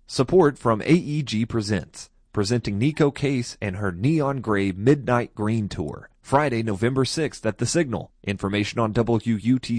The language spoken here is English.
Support from AEG Presents, presenting Nico Case and her Neon Gray Midnight Green Tour, Friday, November 6th at the Signal. Information on WUTC